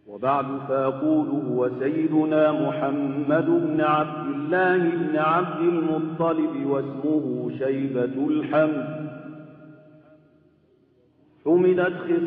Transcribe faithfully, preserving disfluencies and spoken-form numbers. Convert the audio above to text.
وبعد فأقول هو سيدنا محمد بن عبد الله بن عبد المطلب واسمه شيبة الحمد. حمدت